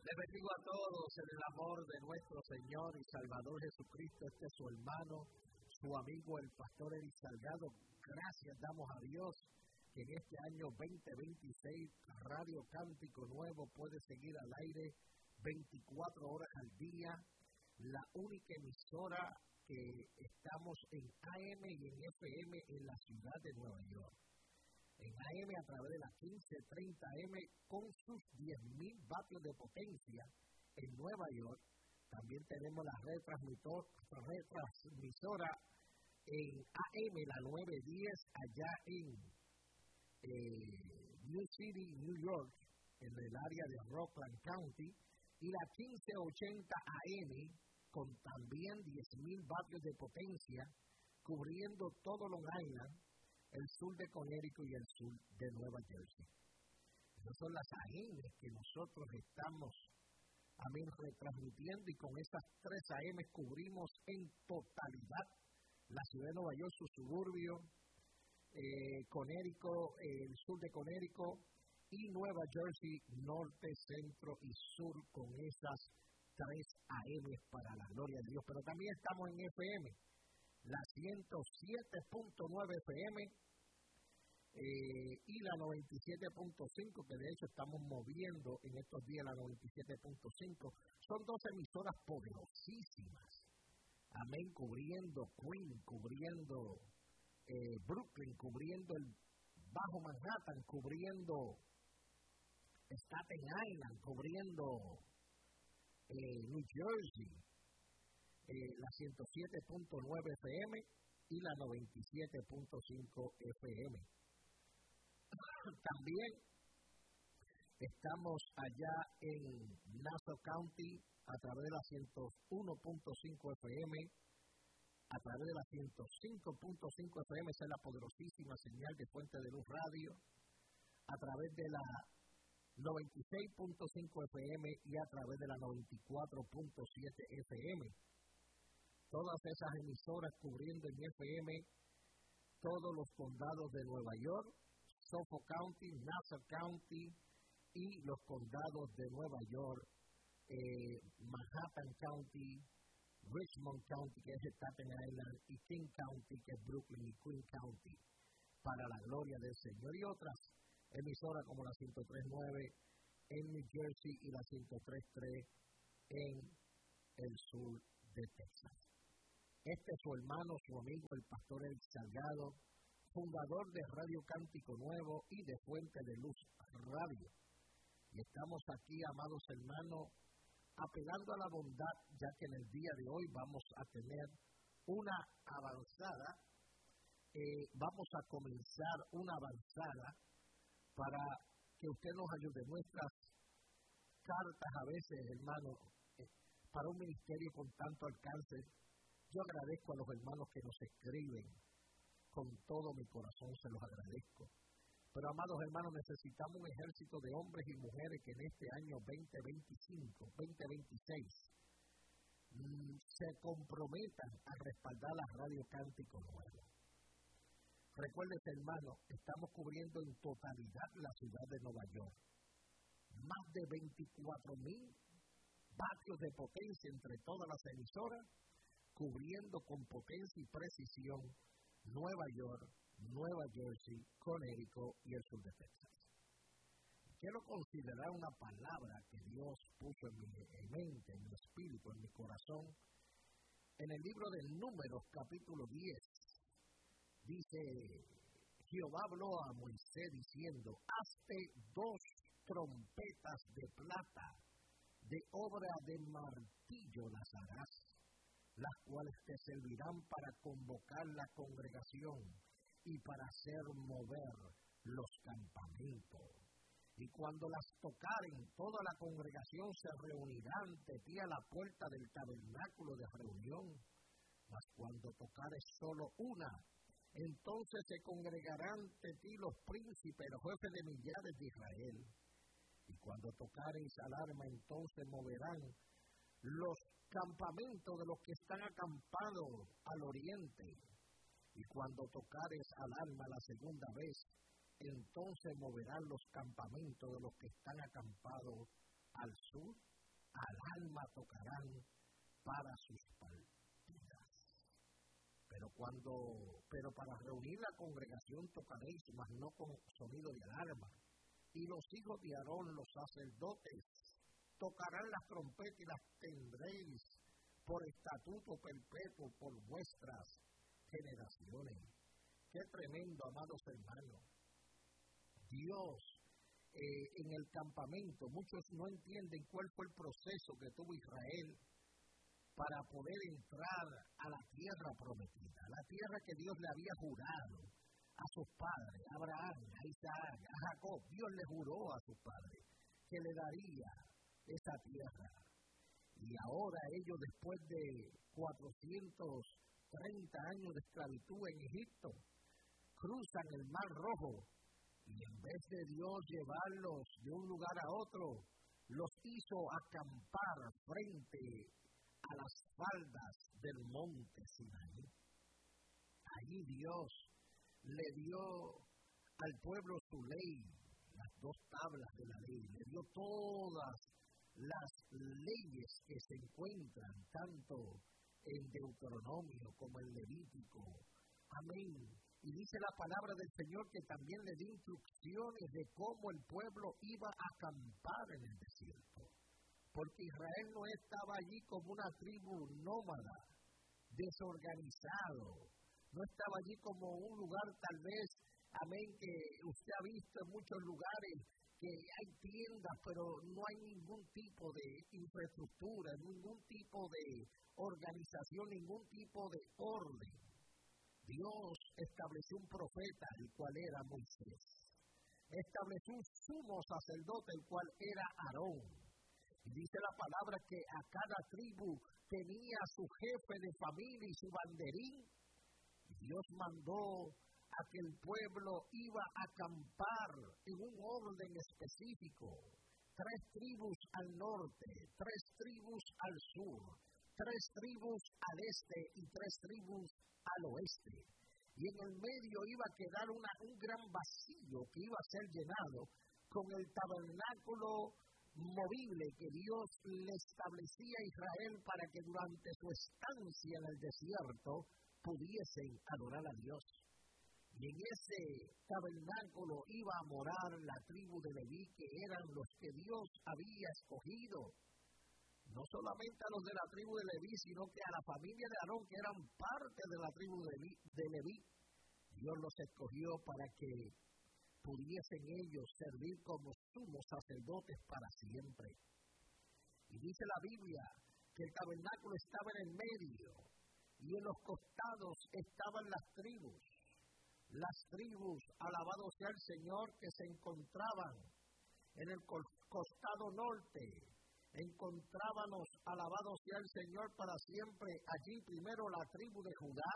Les bendigo a todos en el amor de nuestro Señor y Salvador Jesucristo. Este es su hermano, su amigo, el pastor Eli Salgado. Gracias damos a Dios que en este año 2026 Radio Cántico Nuevo puede seguir al aire 24 horas al día. La única emisora que estamos en AM y en FM en la ciudad de Nueva York. En AM a través de la 1530 AM con sus 10,000 vatios de potencia en Nueva York. También tenemos la retransmisora en AM, la 910, allá en New City, New York, en el área de Rockland County. Y la 1580 AM con también 10,000 vatios de potencia, cubriendo todo Long Island, el sur de Connecticut y el sur de Nueva Jersey. Esas son las AM que nosotros estamos retransmitiendo, y con esas 3 AM cubrimos en totalidad la ciudad de Nueva York, su suburbio, Connecticut, el sur de Connecticut y Nueva Jersey, norte, centro y sur, con esas 3 AM para la gloria de Dios. Pero también estamos en FM, la 107.9 FM y la 97.5, que de hecho estamos moviendo en estos días la 97.5. Son 2 emisoras poderosísimas. Amén, cubriendo Queens, cubriendo Brooklyn, cubriendo el Bajo Manhattan, cubriendo Staten Island, cubriendo New Jersey, la 107.9 FM y la 97.5 FM. También estamos allá en Nassau County a través de la 101.5 FM, a través de la 105.5 FM, esa es la poderosísima señal de Fuente de Luz Radio, a través de la 96.5 FM y a través de la 94.7 FM. Todas esas emisoras cubriendo en FM todos los condados de Nueva York, Suffolk County, Nassau County y los condados de Nueva York, Manhattan County, Richmond County, que es Staten Island, y King County, que es Brooklyn, y Queen County, para la gloria del Señor. Y otras emisoras como la 103.9 en New Jersey y la 103.3 en el sur de Texas. Este es su hermano, su amigo, el pastor El Salgado, fundador de Radio Cántico Nuevo y de Fuente de Luz Radio. Y estamos aquí, amados hermanos, apelando a la bondad, ya que en el día de hoy vamos a tener una avanzada, vamos a comenzar una avanzada para que usted nos ayude. Nuestras cartas a veces, hermano, para un ministerio con tanto alcance, yo agradezco a los hermanos que nos escriben, con todo mi corazón se los agradezco. Pero, amados hermanos, necesitamos un ejército de hombres y mujeres que en este año 2026 se comprometan a respaldar la Radio Cántico Nuevo. Recuérdense, hermano, estamos cubriendo en totalidad la ciudad de Nueva York. Más de 24,000 vatios de potencia entre todas las emisoras, cubriendo con potencia y precisión Nueva York, Nueva Jersey, Connecticut y el sur de Texas. Quiero considerar una palabra que Dios puso en mi mente, en mi espíritu, en mi corazón. En el libro de Números, capítulo 10, dice: Jehová habló a Moisés diciendo: hazte 2 trompetas de plata, de obra de martillo las harás, las cuales te servirán para convocar la congregación y para hacer mover los campamentos. Y cuando las tocaren, toda la congregación se reunirá ante ti a la puerta del tabernáculo de reunión. Mas cuando tocares solo una, entonces se congregarán ante ti los príncipes, los jefes de millares de Israel. Y cuando tocareis alarma, entonces moverán los campamentos de los que están acampados al oriente. Y cuando tocares alarma la segunda vez, entonces moverán los campamentos de los que están acampados al sur, al alma tocarán para sus partidas. Pero para reunir la congregación tocaréis, mas no con sonido de alarma. Y los hijos de Aarón, los sacerdotes, tocarán las trompetas y las tendréis por estatuto perpetuo por vuestras generaciones. Qué tremendo, amados hermanos. Dios, en el campamento, muchos no entienden cuál fue el proceso que tuvo Israel para poder entrar a la tierra prometida, la tierra que Dios le había jurado a sus padres, a Abraham, a Isaac, a Jacob. Dios le juró a sus padres que le daría esa tierra. Y ahora ellos, después de 430 años de esclavitud en Egipto, cruzan el Mar Rojo y en vez de Dios llevarlos de un lugar a otro, los hizo acampar frente a las faldas del monte Sinaí. Allí Dios le dio al pueblo su ley, las 2 tablas de la ley, le dio todas las leyes que se encuentran tanto en Deuteronomio como en Levítico. Amén. Y dice la palabra del Señor que también le dio instrucciones de cómo el pueblo iba a acampar en el desierto. Porque Israel no estaba allí como una tribu nómada, desorganizado. No estaba allí como un lugar tal vez, amén, que usted ha visto en muchos lugares, que hay tiendas, pero no hay ningún tipo de infraestructura, ningún tipo de organización, ningún tipo de orden. Dios estableció un profeta, el cual era Moisés. Estableció un sumo sacerdote, el cual era Aarón. Y dice la palabra que a cada tribu tenía su jefe de familia y su banderín. Y Dios mandó a que el pueblo iba a acampar en un orden específico. 3 tribus al norte, 3 tribus al sur, 3 tribus al este y 3 tribus al oeste. Y en el medio iba a quedar un gran vacío que iba a ser llenado con el tabernáculo movible que Dios le establecía a Israel para que durante su estancia en el desierto pudiesen adorar a Dios. Y en ese tabernáculo iba a morar la tribu de Leví, que eran los que Dios había escogido. No solamente a los de la tribu de Leví, sino que a la familia de Aarón, que eran parte de la tribu de Leví. Dios los escogió para que pudiesen ellos servir como sumos sacerdotes para siempre. Y dice la Biblia que el tabernáculo estaba en el medio y en los costados estaban las tribus. Las tribus, alabado sea el Señor, que se encontraban en el costado norte. Encontrábamos, alabado sea el Señor para siempre, allí primero la tribu de Judá,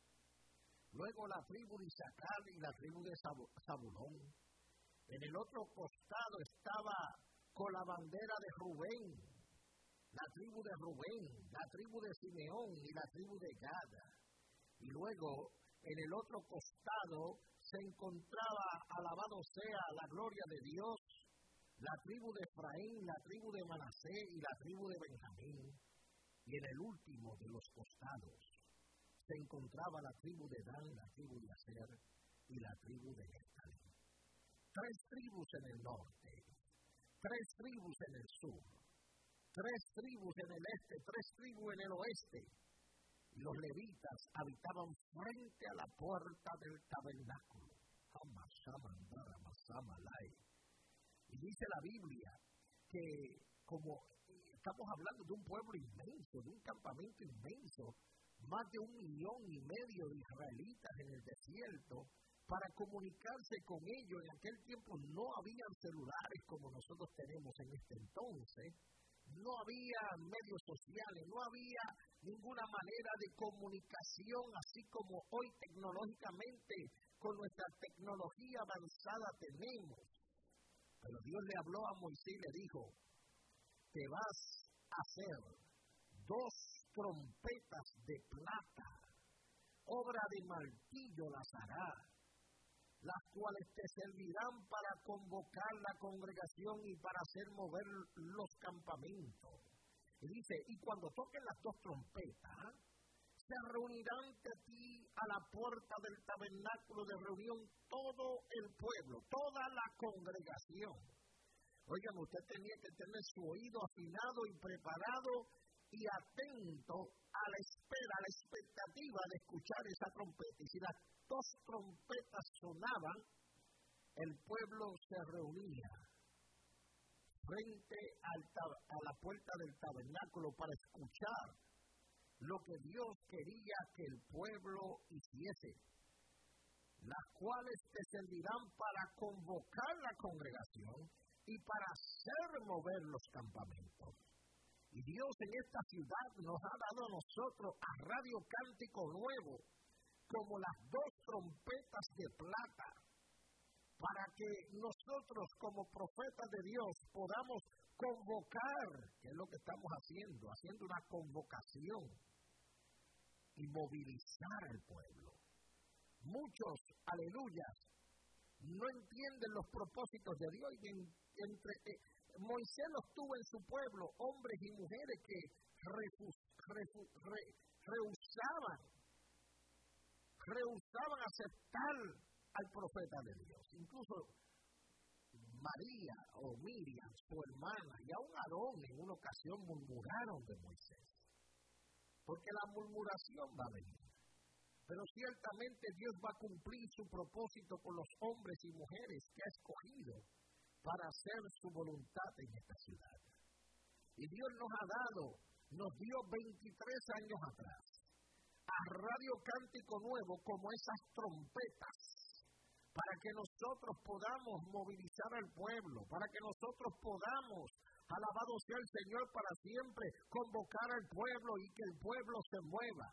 luego la tribu de Isaacar y la tribu de Zabulón. En el otro costado estaba con la bandera de Rubén, la tribu de Rubén, la tribu de Simeón y la tribu de Gad. Y luego, en el otro costado se encontraba, alabado sea la gloria de Dios, la tribu de Efraín, la tribu de Manasés y la tribu de Benjamín. Y en el último de los costados se encontraba la tribu de Dan, la tribu de Aser y la tribu de Neftalí. 3 tribus en el norte, 3 tribus en el sur, 3 tribus en el este, 3 tribus en el oeste. Y los levitas habitaban frente a la puerta del tabernáculo. Y dice la Biblia que como estamos hablando de un pueblo inmenso, de un campamento inmenso, más de 1,5 millones de israelitas en el desierto, para comunicarse con ellos. En aquel tiempo no habían celulares como nosotros tenemos en este entonces, no había medios sociales, no había ninguna manera de comunicación, así como hoy tecnológicamente, con nuestra tecnología avanzada tenemos. Pero Dios le habló a Moisés y le dijo, te vas a hacer 2 trompetas de plata, obra de martillo las hará, las cuales te servirán para convocar la congregación y para hacer mover los campamentos. Y dice, y cuando toquen las dos trompetas, se reunirán ante ti a la puerta del tabernáculo de reunión todo el pueblo, toda la congregación. Oigan, usted tenía que tener su oído afinado y preparado y atento a la espera, a la expectativa de escuchar esa trompeta. Y si las dos trompetas sonaban, el pueblo se reunía frente a la puerta del tabernáculo para escuchar lo que Dios quería que el pueblo hiciese, las cuales te servirán para convocar la congregación y para hacer mover los campamentos. Y Dios en esta ciudad nos ha dado a nosotros, a Radio Cántico Nuevo, como las dos trompetas de plata, para que nosotros como profetas de Dios podamos convocar, que es lo que estamos haciendo una convocación y movilizar al pueblo. Muchos, aleluyas, no entienden los propósitos de Dios y Moisés los tuvo en su pueblo, hombres y mujeres que rehusaban aceptar al profeta de Dios. Incluso María o Miriam, su hermana, y aún Aarón en una ocasión murmuraron de Moisés. Porque la murmuración va a venir. Pero ciertamente Dios va a cumplir su propósito con los hombres y mujeres que ha escogido para hacer su voluntad en esta ciudad. Y Dios nos dio 23 años atrás a Radio Cántico Nuevo como esas trompetas para que nosotros podamos movilizar al pueblo, para que nosotros podamos, alabado sea el Señor para siempre, convocar al pueblo y que el pueblo se mueva.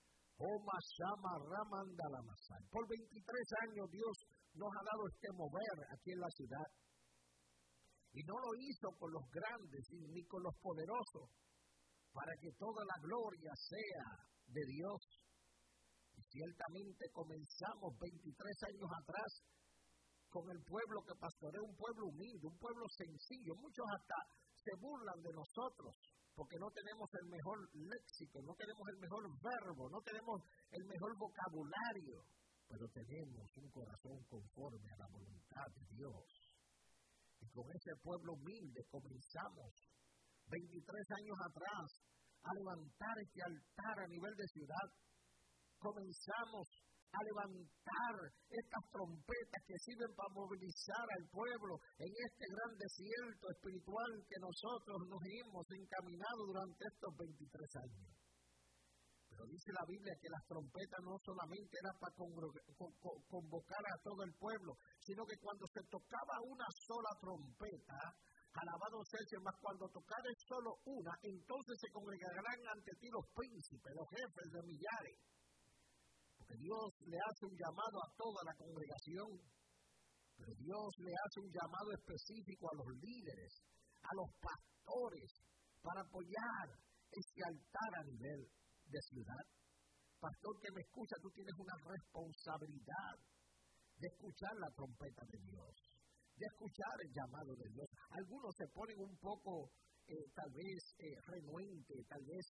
Por 23 años Dios nos ha dado este mover aquí en la ciudad. Y no lo hizo con los grandes ni con los poderosos, para que toda la gloria sea de Dios. Y ciertamente comenzamos 23 años atrás con el pueblo que pastorea, un pueblo humilde, un pueblo sencillo. Muchos hasta se burlan de nosotros, porque no tenemos el mejor léxico, no tenemos el mejor verbo, no tenemos el mejor vocabulario, pero tenemos un corazón conforme a la voluntad de Dios. Y con ese pueblo humilde comenzamos 23 años atrás a levantar este altar a nivel de ciudad. Comenzamos a levantar estas trompetas que sirven para movilizar al pueblo en este gran desierto espiritual que nosotros nos hemos encaminado durante estos 23 años. Pero dice la Biblia que las trompetas no solamente eran para convocar a todo el pueblo, sino que cuando se tocaba una sola trompeta, alabado sea el Señor, cuando tocara solo una, entonces se congregarán ante ti los príncipes, los jefes de millares. Porque Dios le hace un llamado a toda la congregación, pero Dios le hace un llamado específico a los líderes, a los pastores, para apoyar este altar a nivel de ciudad. Pastor que me escucha, tú tienes una responsabilidad de escuchar la trompeta de Dios, de escuchar el llamado de Dios. Algunos se ponen un poco, tal vez, renuentes, tal vez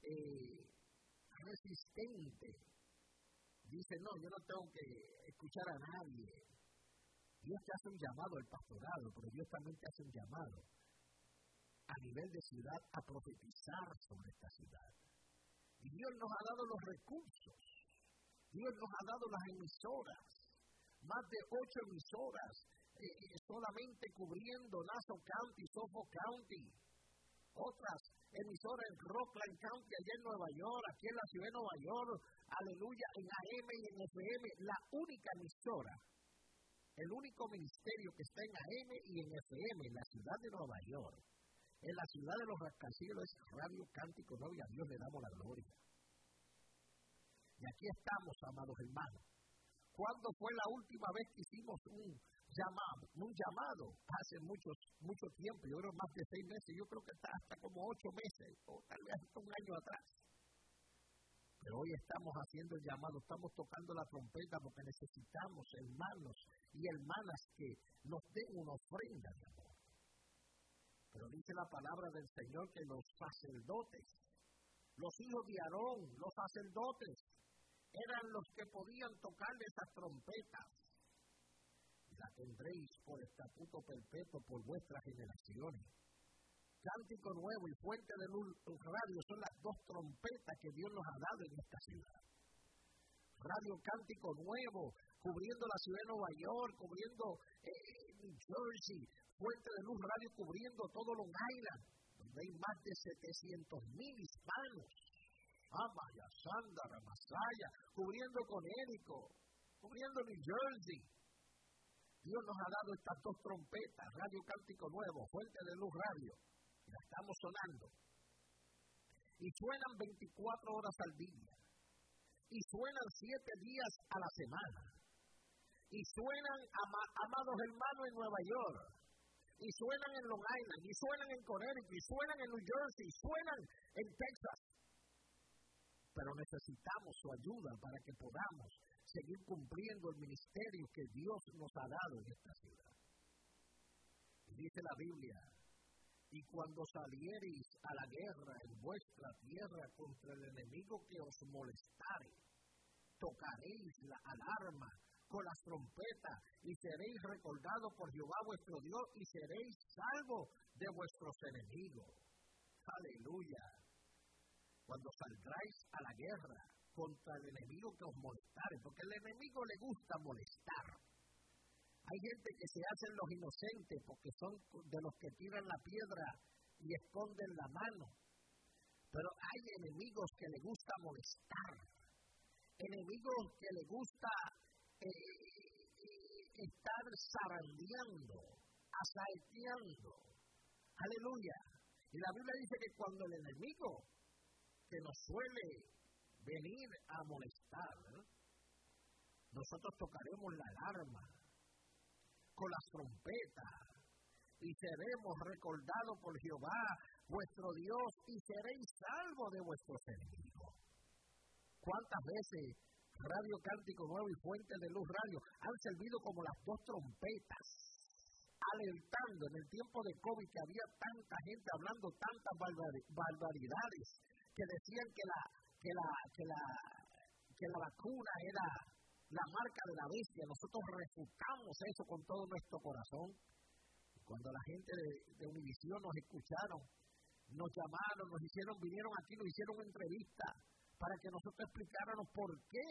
resistentes. Dicen, no, yo no tengo que escuchar a nadie. Dios te hace un llamado al pastorado, pero Dios también te hace un llamado a nivel de ciudad a profetizar sobre esta ciudad. Y Dios nos ha dado los recursos. Dios nos ha dado las emisoras. Más de 8 emisoras solamente cubriendo Nassau County, Suffolk County. Otras emisoras en Rockland County, allá en Nueva York, aquí en la ciudad de Nueva York, aleluya, en AM y en FM. La única emisora, el único ministerio que está en AM y en FM en la ciudad de Nueva York, en la ciudad de los rascacielos, es Radio Cántico Nuevo, y a Dios le damos la gloria. Y aquí estamos, amados hermanos. ¿Cuándo fue la última vez que hicimos un llamado? Hace mucho tiempo, yo creo más de 6 meses, yo creo que hasta como 8 meses, o tal vez hasta un año atrás. Pero hoy estamos haciendo el llamado, estamos tocando la trompeta porque necesitamos hermanos y hermanas que nos den una ofrenda de amor. Pero dice la palabra del Señor que los sacerdotes, los hijos de Aarón, los sacerdotes, eran los que podían tocarle esas trompetas. La tendréis por estatuto perpetuo por vuestras generaciones. Cántico Nuevo y Fuente de Luz Radio son las dos trompetas que Dios nos ha dado en esta ciudad. Radio Cántico Nuevo, cubriendo la ciudad de Nueva York, cubriendo New Jersey. Fuente de Luz Radio, cubriendo todo Long Island, donde hay más de 700,000 hispanos. Amaya, Sandra, Masaya, cubriendo Connecticut, cubriendo New Jersey. Dios nos ha dado estas dos trompetas, Radio Cántico Nuevo, Fuente de Luz Radio. La estamos sonando. Y suenan 24 horas al día. Y suenan 7 días a la semana. Y suenan, amados hermanos, en Nueva York. Y suenan en Long Island. Y suenan en Connecticut. Y suenan en New Jersey. Y suenan en Texas. Pero necesitamos su ayuda para que podamos seguir cumpliendo el ministerio que Dios nos ha dado en esta ciudad. Y dice la Biblia: y cuando saliereis a la guerra en vuestra tierra contra el enemigo que os molestare, tocaréis la alarma con las trompetas y seréis recordados por Jehová vuestro Dios y seréis salvos de vuestros enemigos. Aleluya. Cuando saldráis a la guerra contra el enemigo que os molestare, porque al enemigo le gusta molestar. Hay gente que se hacen los inocentes porque son de los que tiran la piedra y esconden la mano. Pero hay enemigos que le gusta molestar. Enemigos que le gusta estar zarandeando, asaeteando. Aleluya. Y la Biblia dice que cuando el enemigo que nos suele venir a molestar, nosotros tocaremos la alarma con las trompetas y seremos recordados por Jehová vuestro Dios y seréis salvos de vuestros enemigos. ¿Cuántas veces Radio Cántico Nuevo y Fuente de Luz Radio han servido como las dos trompetas, alertando en el tiempo de COVID que había tanta gente hablando tantas barbaridades que decían que la vacuna era la marca de la bestia? Nosotros refutamos eso con todo nuestro corazón. Cuando la gente de Univisión nos escucharon, nos llamaron, vinieron aquí, nos hicieron una entrevista para que nosotros explicáramos por qué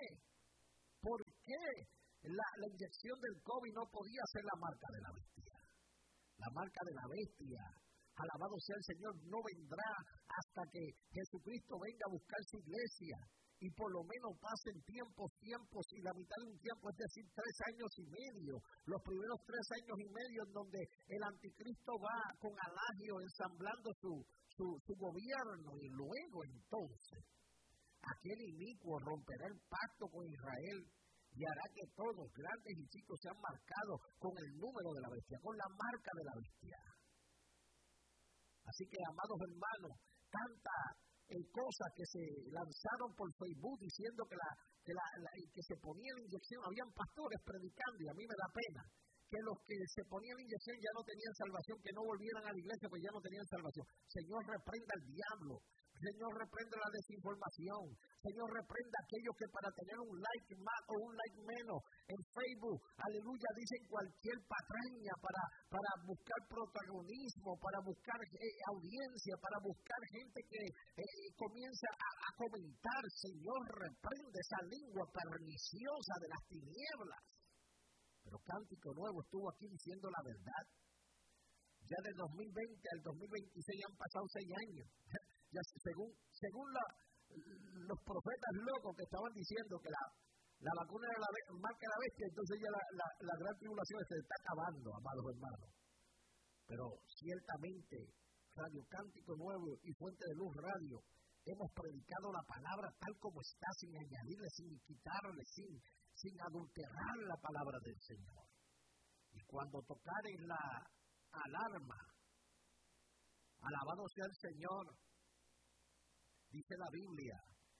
la inyección del COVID no podía ser la marca de la bestia. La marca de la bestia, alabado sea el Señor, no vendrá hasta que Jesucristo venga a buscar su iglesia. Y por lo menos pasen tiempos, y la mitad de un tiempo, es decir, 3 años y medio. Los primeros 3 años y medio en donde el anticristo va con alagio ensamblando su gobierno. Y luego entonces, aquel inicuo romperá el pacto con Israel y hará que todos, grandes y chicos, sean marcados con el número de la bestia, con la marca de la bestia. Así que, amados hermanos, cosas que se lanzaron por Facebook diciendo que se ponían la inyección. Habían pastores predicando y a mí me da pena que los que se ponían la inyección ya no tenían salvación, que no volvieran a la iglesia pues ya no tenían salvación. Señor, reprenda al diablo. Señor, reprenda la desinformación. Señor, reprenda aquellos que para tener un like más o un like menos en Facebook, aleluya, dicen cualquier patraña para buscar protagonismo, para buscar audiencia, para buscar gente que comienza a comentar. Señor, reprende esa lengua perniciosa de las tinieblas. Pero Cántico Nuevo estuvo aquí diciendo la verdad. Ya del 2020 al 2026 han pasado 6 años. Ya según los profetas locos que estaban diciendo que la vacuna era la marca de la bestia, entonces ya la gran tribulación se está acabando, amados hermanos. Pero ciertamente, Radio Cántico Nuevo y Fuente de Luz Radio, hemos predicado la palabra tal como está, sin añadirle, sin quitarle, sin adulterar la palabra del Señor. Y cuando tocaren la alarma, alabado sea el Señor, dice la Biblia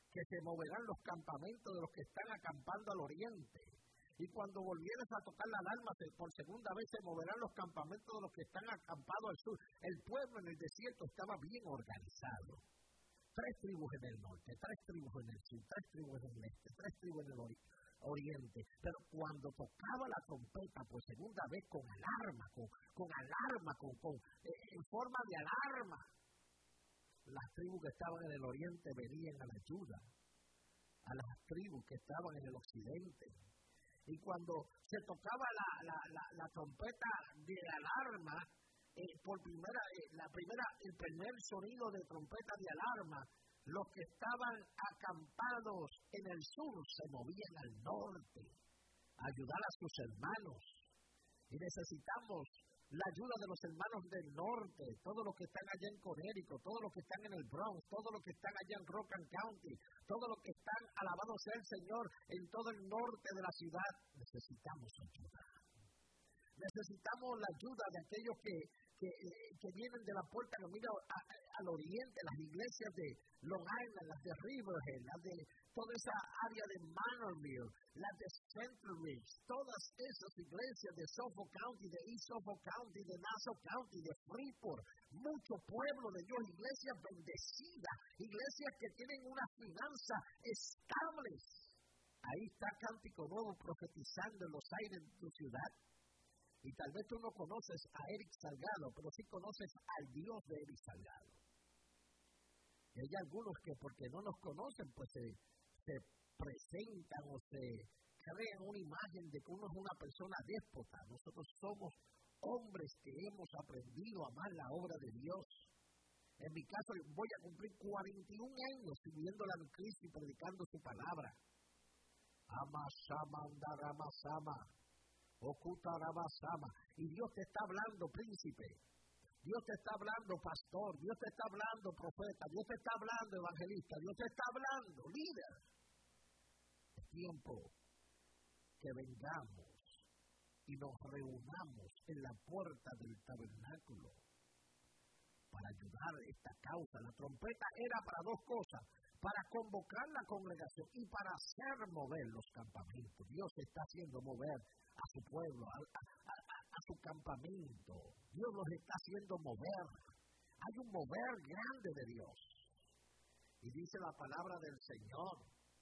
que se moverán los campamentos de los que están acampando al oriente. Y cuando volvieres a tocar la alarma por segunda vez, se moverán los campamentos de los que están acampados al sur. El pueblo en el desierto estaba bien organizado. 3 tribus en el norte, 3 tribus en el sur, 3 tribus en el este, 3 tribus en el oriente. Pero cuando tocaba la trompeta por segunda vez con alarma, en forma de alarma, las tribus que estaban en el oriente venían a la ayuda a las tribus que estaban en el occidente. Y cuando se tocaba la trompeta de alarma, el primer sonido de trompeta de alarma, los que estaban acampados en el sur se movían al norte a ayudar a sus hermanos. Y necesitamos la ayuda de los hermanos del norte, todos los que están allá en Connecticut, todos los que están en el Bronx, todos los que están allá en Rockland County, todos los que están, alabado sea el Señor, en todo el norte de la ciudad. Necesitamos ayuda. Necesitamos la ayuda de aquellos que vienen de la puerta que mira al oriente, las iglesias de Long Island, las de Riverhead, las de toda esa área de Manorville, las de Central Ridge, todas esas iglesias de Suffolk County, de East Suffolk County, de Nassau County, de Freeport, mucho pueblo de Dios, iglesias bendecidas, iglesias que tienen una finanza estable. Ahí está Cántico Nuevo profetizando en los aires de tu ciudad. Y tal vez tú no conoces a Eric Salgado, pero sí conoces al Dios de Eric Salgado. Y hay algunos que porque no nos conocen, pues se presentan o se crean una imagen de que uno es una persona déspota. Nosotros somos hombres que hemos aprendido a amar la obra de Dios. En mi caso, voy a cumplir 41 años sirviéndole a Cristo y predicando su palabra. Amasama, andaramasama. Okutarabasama. Y Dios te está hablando, príncipe. Dios te está hablando, pastor. Dios te está hablando, profeta. Dios te está hablando, evangelista. Dios te está hablando, líder. Es tiempo que vengamos y nos reunamos en la puerta del tabernáculo para ayudar a esta causa. La trompeta era para 2 cosas: para convocar la congregación y para hacer mover los campamentos. Dios está haciendo mover a su pueblo, a su campamento. Dios los está haciendo mover. Hay un mover grande de Dios. Y dice la palabra del Señor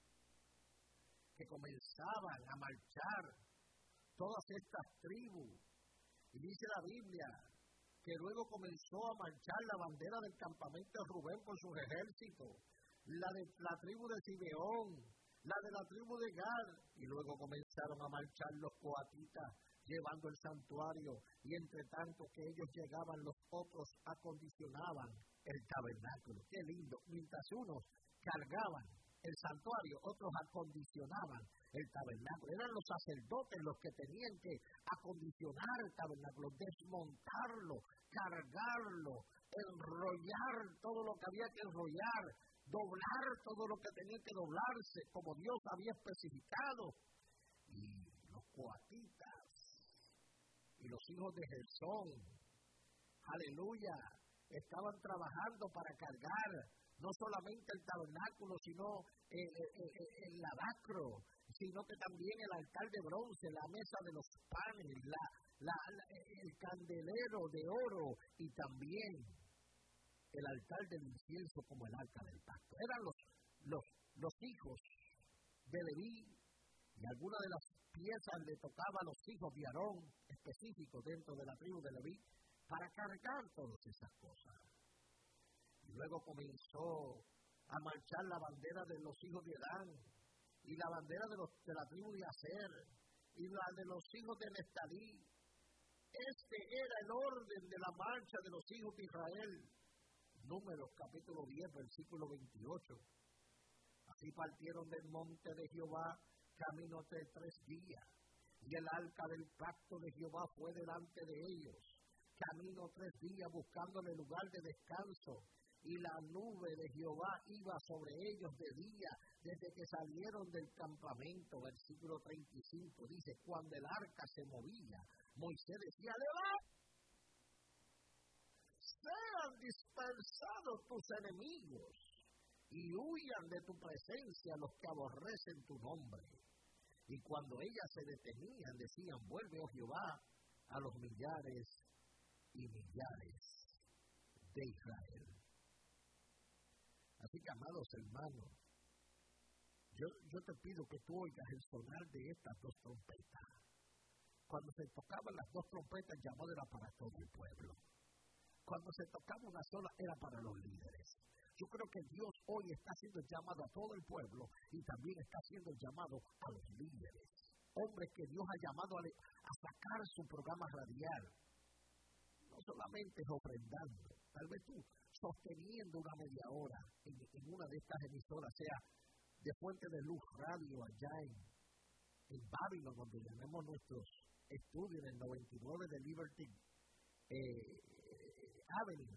que comenzaban a marchar todas estas tribus. Y dice la Biblia que luego comenzó a marchar la bandera del campamento de Rubén por sus ejércitos, la de la tribu de Simeón, la de la tribu de Gad, y luego comenzaron a marchar los coatitas llevando el santuario, y entre tanto que ellos llegaban, los otros acondicionaban el tabernáculo. Qué lindo. Mientras unos cargaban el santuario, otros acondicionaban el tabernáculo. Eran los sacerdotes los que tenían que acondicionar el tabernáculo, desmontarlo, cargarlo, enrollar todo lo que había que enrollar, doblar todo lo que tenía que doblarse, como Dios había especificado. Y los coatitas y los hijos de Gersón, aleluya, estaban trabajando para cargar no solamente el tabernáculo, sino el lavacro, sino que también el altar de bronce, la mesa de los panes, el candelero de oro y también el altar del incienso como el arca del pacto. Eran los hijos de Leví, y algunas de las piezas le tocaba a los hijos de Aarón, específicos dentro de la tribu de Leví, para cargar todas esas cosas. Y luego comenzó a marchar la bandera de los hijos de Edán, y la bandera de la tribu de Aser, y la de los hijos de Neftalí. Este era el orden de la marcha de los hijos de Israel. Números capítulo 10, versículo 28. Así partieron del monte de Jehová camino de 3 días, y el arca del pacto de Jehová fue delante de ellos, camino 3 días buscándole lugar de descanso, y la nube de Jehová iba sobre ellos de día, desde que salieron del campamento. Versículo 35 dice: cuando el arca se movía, Moisés decía: ¡levántate! Sean dispersados tus enemigos. y huyan de tu presencia los que aborrecen tu nombre. Y cuando ellas se detenían, decían, vuelve, oh Jehová, a los millares y millares de Israel. Así que, amados hermanos, yo te pido que tú oigas el sonar de estas dos trompetas. Cuando se tocaban las dos trompetas, el llamado era para todo el pueblo. Cuando se tocaba una sola, era para los líderes. Yo creo que Dios hoy está haciendo el llamado a todo el pueblo y también está haciendo el llamado a los líderes. Hombres que Dios ha llamado a sacar su programa radial. No solamente ofrendando, tal vez tú sosteniendo una media hora en una de estas emisoras, sea de Fuente de Luz Radio allá en Babylon, donde tenemos nuestros estudios en el 99 de Liberty Avenue.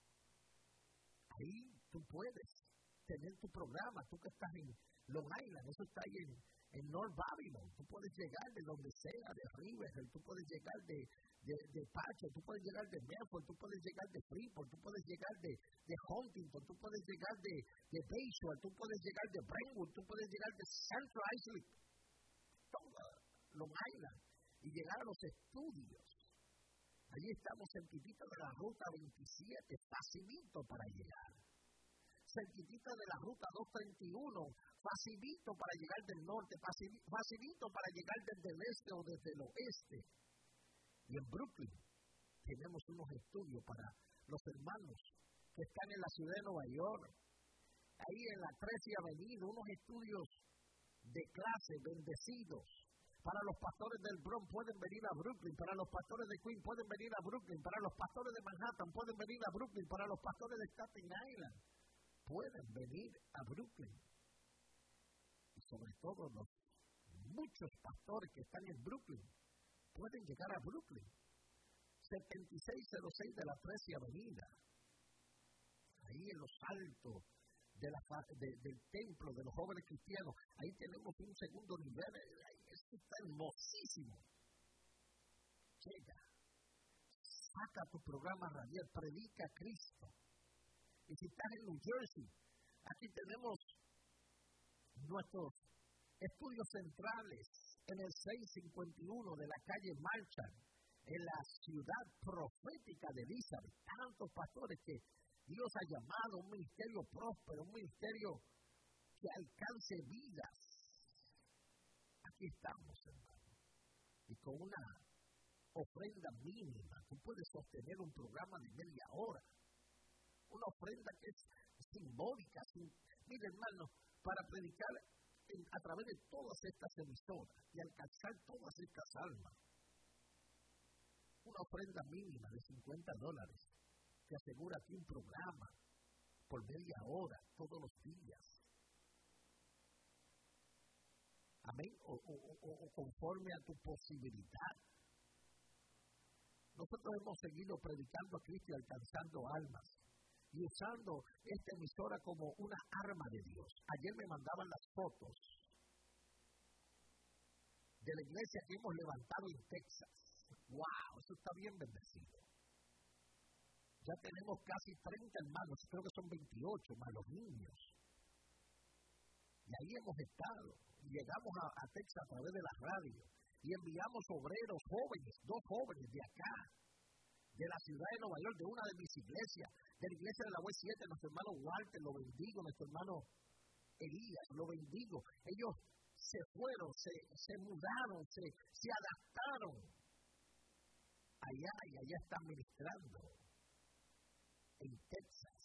Ahí tú puedes tener tu programa, tú que estás en Long Island, eso está ahí en North Babylon, tú puedes llegar de donde sea, de Riverside, tú puedes llegar de Pacho, tú puedes llegar de Medford, tú puedes llegar de Freeport, tú puedes llegar de Huntington, tú puedes llegar de Bayshore, tú puedes llegar de Brentwood, tú puedes llegar de Central Islip, toda Long Island, y llegar a los estudios. Allí estamos cerquitita de la ruta 27, facilito para llegar. Cerquitita de la ruta 231, facilito para llegar del norte, facilito para llegar desde el este o desde el oeste. Y en Brooklyn tenemos unos estudios para los hermanos que están en la ciudad de Nueva York. Ahí en la 13 Avenida, unos estudios de clase bendecidos. Para los pastores del Bronx pueden venir a Brooklyn, para los pastores de Queens pueden venir a Brooklyn, para los pastores de Manhattan pueden venir a Brooklyn, para los pastores de Staten Island pueden venir a Brooklyn. Y sobre todo los muchos pastores que están en Brooklyn pueden llegar a Brooklyn. 7606 de la 13 Avenida. Ahí en los altos del templo de los jóvenes cristianos. Ahí tenemos un segundo nivel. Esto está hermosísimo. Llega. Saca tu programa radial. Predica a Cristo. Y si estás en New Jersey, aquí tenemos nuestros estudios centrales en el 651 de la calle Marchand, en la ciudad profética de Elizabeth. Tantos pastores que Dios ha llamado, un ministerio próspero, un ministerio que alcance vidas. Aquí estamos, hermano. Y con una ofrenda mínima, tú puedes sostener un programa de media hora. Una ofrenda que es simbólica. Mire, hermano, para predicar a través de todas estas emisoras y alcanzar todas estas almas. Una ofrenda mínima de $50 que asegura aquí un programa por media hora, todos los días. Amén. O conforme a tu posibilidad. Nosotros hemos seguido predicando a Cristo y alcanzando almas. Y usando esta emisora como una arma de Dios. Ayer me mandaban las fotos de la iglesia que hemos levantado en Texas. ¡Wow! Eso está bien bendecido. Ya tenemos casi 30 hermanos, creo que son 28 más los niños. Y ahí hemos estado. Llegamos a Texas a través de la radio y enviamos obreros jóvenes, 2 jóvenes de acá, de la ciudad de Nueva York, de una de mis iglesias, de la iglesia de la U7, nuestro hermano Walter, lo bendigo, nuestro hermano Elías, lo bendigo. Ellos se fueron, se mudaron, se adaptaron. Allá y allá están ministrando en Texas.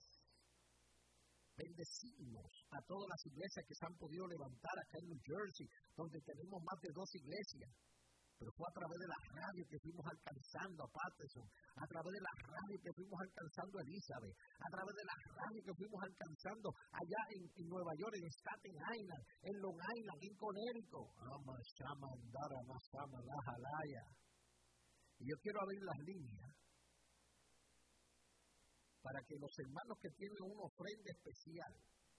Bendecimos a todas las iglesias que se han podido levantar acá en New Jersey, donde tenemos más de 2 iglesias. Pero fue a través de la radio que fuimos alcanzando a Patterson, a través de la radio que fuimos alcanzando a Elizabeth, a través de la radio que fuimos alcanzando allá en Nueva York, en Staten Island, en Long Island, en Connecticut. Y yo quiero abrir las líneas para que los hermanos que tienen una ofrenda especial,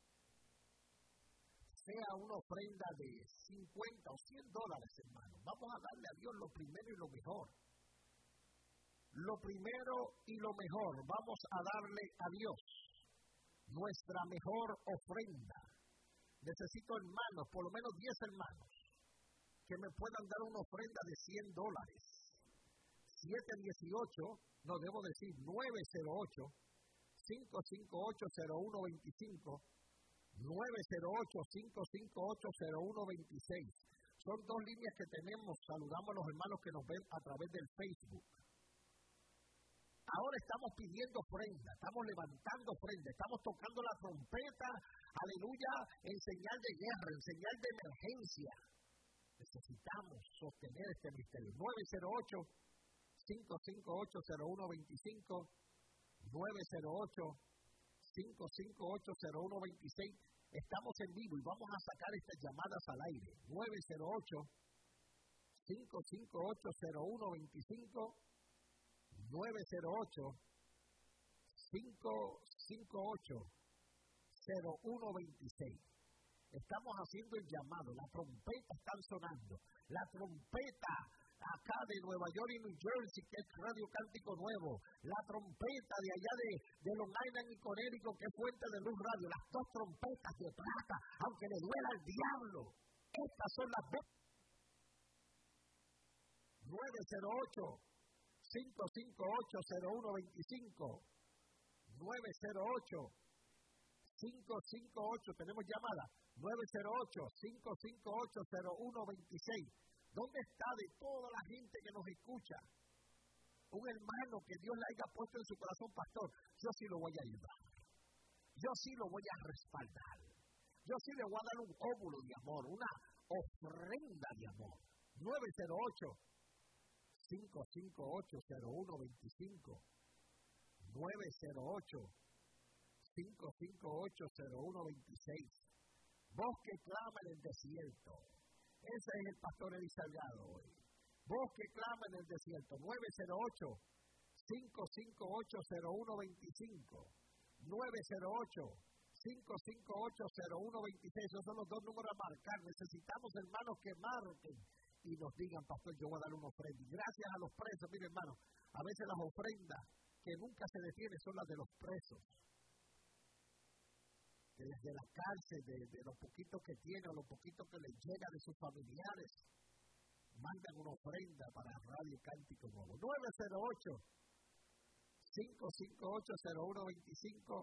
sea una ofrenda de $50 o $100, hermano. Vamos a darle a Dios lo primero y lo mejor. Lo primero y lo mejor vamos a darle a Dios. nuestra mejor ofrenda. Necesito hermanos, por lo menos 10 hermanos, que me puedan dar una ofrenda de $100. 908-558-0125, 908-558-0126. Son dos líneas que tenemos. Saludamos a los hermanos que nos ven a través del Facebook. Ahora estamos pidiendo ofrenda, estamos levantando ofrenda, estamos tocando la trompeta, aleluya, en señal de guerra, en señal de emergencia. Necesitamos sostener este misterio. 908-558-0125, 908-558-0126. Estamos en vivo y vamos a sacar estas llamadas al aire. 908-558-0125, 908-558-0126. Estamos haciendo el llamado, la trompeta está sonando. La trompeta acá de Nueva York y New Jersey, que es Radio Cántico Nuevo. La trompeta de allá de Long Island y Connecticut, que es Fuente de Luz Radio. Las dos trompetas de plata, aunque le duela al diablo. Estas son las dos. 908-558-0125, 908-558, tenemos llamada, 908-558-0126. ¿Dónde está de toda la gente que nos escucha un hermano que Dios le haya puesto en su corazón, pastor? Yo sí lo voy a ayudar, yo sí lo voy a respaldar, yo sí le voy a dar un óvulo de amor, una ofrenda de amor. 908-558-0125, 908-558-0126. Voz que clama en el desierto. Ese es el pastor Eli Salgado hoy. Voz que clama en el desierto. 908-558-0125, 908-558-0126. Esos son los dos números a marcar. Necesitamos hermanos que marquen y nos digan, pastor, yo voy a dar una ofrenda. Y gracias a los presos, mire hermano, a veces las ofrendas que nunca se detienen son las de los presos. Que desde la cárcel, de los poquitos que tienen, o los poquitos que les llega de sus familiares, mandan una ofrenda para Radio Cántico Nuevo. 908-558-0125,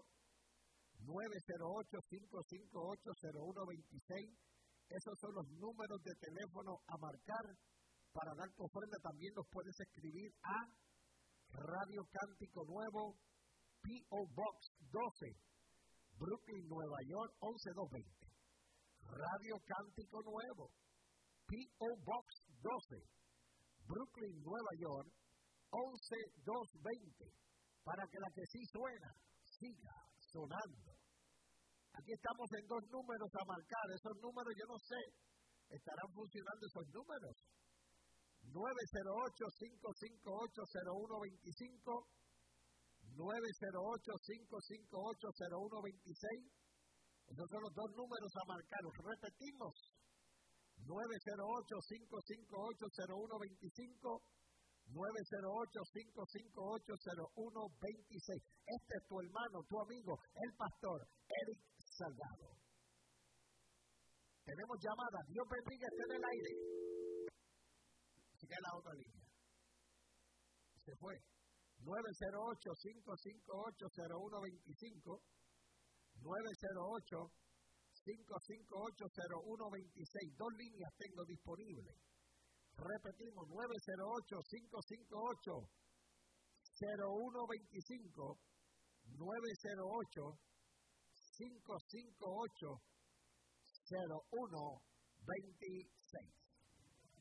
908-558-0126. Esos son los números de teléfono a marcar para dar tu ofrenda. También nos puedes escribir a Radio Cántico Nuevo, P.O. Box 12, Brooklyn, Nueva York, 11220. Radio Cántico Nuevo, P.O. Box 12, Brooklyn, Nueva York, 11220. Para que la que sí suena, siga sonando. Aquí estamos en dos números a marcar. Esos números, yo no sé, estarán funcionando esos números. 908-558-0125, 908-558-0126. Esos son los dos números a marcar. Los repetimos. 908-558-0125, 908-558-0126. Este es tu hermano, tu amigo, el pastor Eric Salgado. Tenemos llamada. Dios bendiga, esté en el aire. Sigue la otra línea. Se fue. 908-558-0125, 908-558-0126. Dos líneas tengo disponibles. Repetimos, 908-558-0125, 908-558-0126.